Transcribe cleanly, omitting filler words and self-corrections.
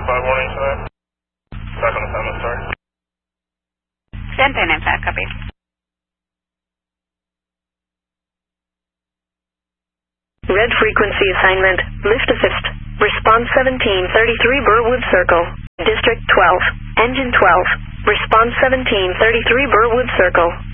5 warning for that. Back on assignment, sorry. Stand by 95, copy. Red frequency assignment, lift assist. Response 1733 Burwood Circle. District 12, Engine 12. Response 1733 Burwood Circle.